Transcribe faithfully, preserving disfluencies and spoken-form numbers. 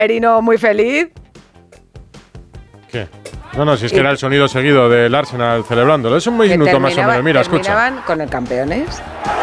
Merino muy feliz. ¿Qué? No, no, si es que y, era el sonido seguido del Arsenal celebrándolo. Es un minuto más o menos. Mira, escucha. Terminaban con el campeones.